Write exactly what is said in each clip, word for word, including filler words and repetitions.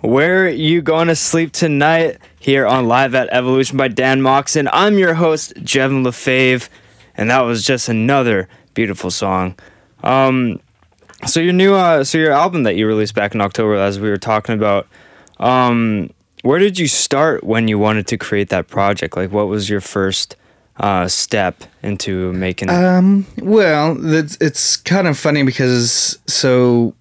Where You Going to Sleep Tonight here on Live at Evolution by Dan Moxon. I'm your host, Jevin LaFave, and that was just another beautiful song. Um, so your new, uh, so your album that you released back in October, as we were talking about, um, where did you start when you wanted to create that project? Like, what was your first uh, step into making it? Um, well, it's, it's kind of funny because, so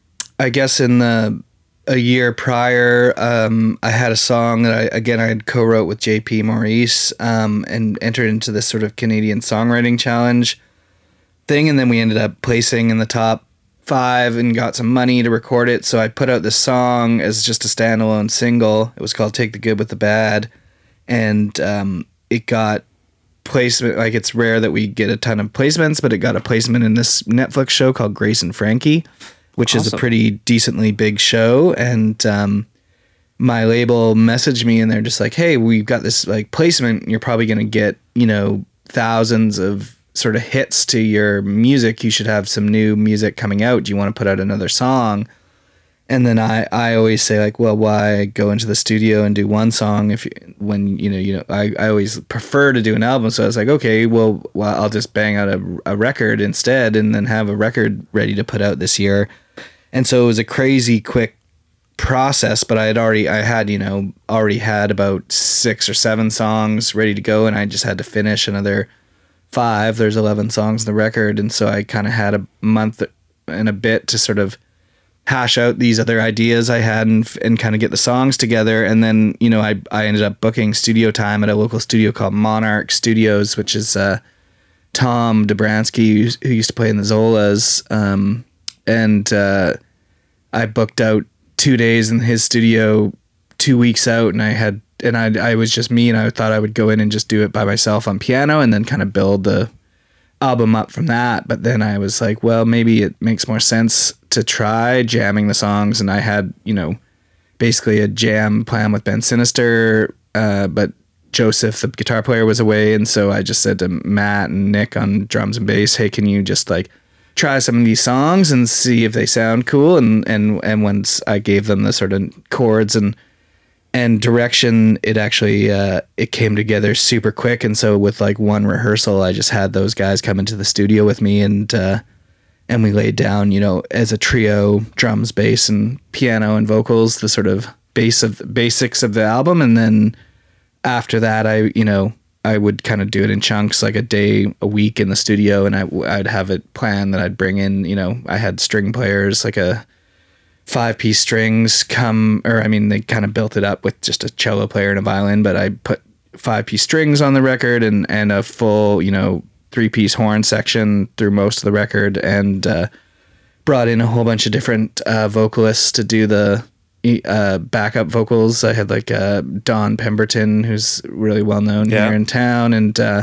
I guess in the a year prior, um, I had a song that I, again, I had co-wrote with J P Maurice, um, and entered into this sort of Canadian songwriting challenge thing. And then we ended up placing in the top five and got some money to record it. So I put out this song as just a standalone single. It was called Take the Good with the Bad. And, um, it got placement. Like, it's rare that we get a ton of placements, but it got a placement in this Netflix show called Grace and Frankie, which awesome. Is a pretty decently big show. And um, my label messaged me and they're just like, hey, we've got this like placement. You're probably going to get, you know, thousands of sort of hits to your music. You should have some new music coming out. Do you want to put out another song? And then I, I always say like, well, why go into the studio and do one song if you, when, you know, you know, I, I always prefer to do an album. So I was like, okay, well, well I'll just bang out a, a record instead and then have a record ready to put out this year. And so it was a crazy quick process, but I had already, I had, you know, already had about six or seven songs ready to go. And I just had to finish another five. There's eleven songs in the record. And so I kind of had a month and a bit to sort of hash out these other ideas I had and, and kind of get the songs together. And then, you know, I, I ended up booking studio time at a local studio called Monarch Studios, which is uh, Tom Dobransky, who used to play in the Zolas. Um, and uh, I booked out two days in his studio two weeks out, and I had, and I, I was just me, and I thought I would go in and just do it by myself on piano and then kind of build the album up from that. But then I was like, well, maybe it makes more sense to try jamming the songs. And I had, you know, basically a jam plan with Ben Sinister, uh, but Joseph, the guitar player, was away. And so I just said to Matt and Nick on drums and bass, hey, can you just like try some of these songs and see if they sound cool? And, and, and once I gave them the sort of chords and, and direction, it actually, uh, it came together super quick. And so with like one rehearsal, I just had those guys come into the studio with me and, uh, and we laid down, you know, as a trio, drums, bass, and piano and vocals, the sort of base of basics of the album. And then after that, I, you know, I would kind of do it in chunks, like a day, a week in the studio. And I, I'd have it planned that I'd bring in, you know, I had string players, like a five piece strings come, or I mean, they kind of built it up with just a cello player and a violin, but I put five piece strings on the record and, and a full, you know, three piece horn section through most of the record, and uh, brought in a whole bunch of different uh, vocalists to do the uh, backup vocals. I had like uh, Don Pemberton, who's really well known yeah. here in town, and uh,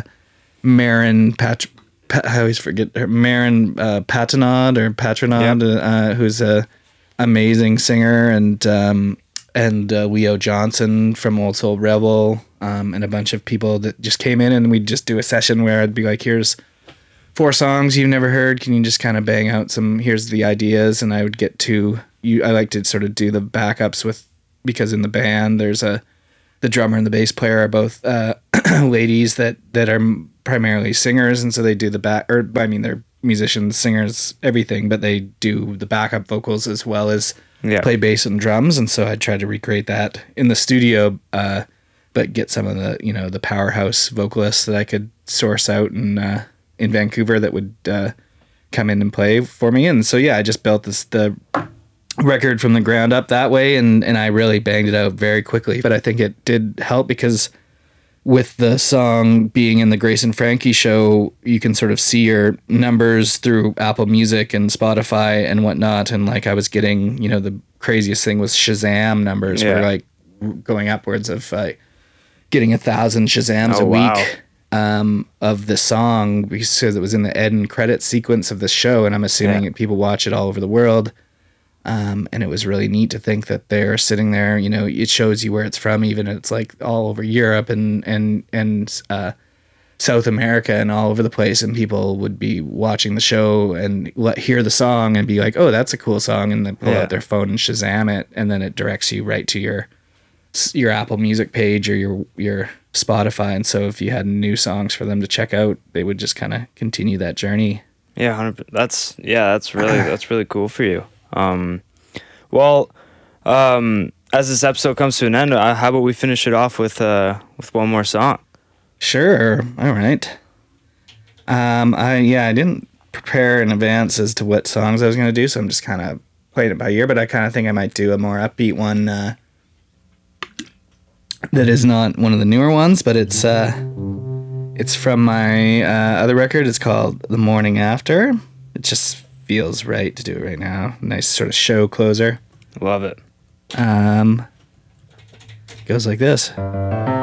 Marin Pat, Pat, I always forget her, Marin uh, Patinod or Patronod, yep. uh, who's a amazing singer, and um, and uh, Leo Johnson from Old Soul Rebel, um, and a bunch of people that just came in, and we'd just do a session where I'd be like, here's four songs you've never heard, can you just kind of bang out some, here's the ideas. And I would get to you I like to sort of do the backups with, because in the band there's a the drummer and the bass player are both uh, ladies that that are primarily singers, and so they do the back, or I mean they're musicians, singers, everything, but they do the backup vocals as well as yeah. play bass and drums. And so I tried to recreate that in the studio, uh, but get some of the, you know, the powerhouse vocalists that I could source out in, uh, in Vancouver that would uh, come in and play for me. And so, yeah, I just built this, the record from the ground up that way. And, and I really banged it out very quickly, but I think it did help because with the song being in the Grace and Frankie show, you can sort of see your numbers through Apple Music and Spotify and whatnot. And like I was getting, you know, the craziest thing was Shazam numbers yeah. were like going upwards of uh, getting a thousand Shazams oh, a wow. week um, of the song because it was in the end credit sequence of the show. And I'm assuming yeah. people watch it all over the world. Um, and it was really neat to think that they're sitting there, you know, it shows you where it's from, even it's like all over Europe and, and, and, uh, South America and all over the place, and people would be watching the show and let, hear the song and be like, oh, that's a cool song, and then pull Yeah. out their phone and Shazam it, and then it directs you right to your your Apple Music page or your your Spotify. And so if you had new songs for them to check out, they would just kind of continue that journey. Yeah, one hundred percent. That's yeah, that's really that's really cool for you. Um, well, um, as this episode comes to an end, uh, how about we finish it off with uh with one more song? Sure. All right. Um, I yeah, I didn't prepare in advance as to what songs I was going to do, so I'm just kind of playing it by ear, but I kind of think I might do a more upbeat one uh, that is not one of the newer ones, but it's uh, it's from my uh, other record. It's called The Morning After. It just feels right to do it right now. Nice sort of show closer. Love it. Um, goes like this.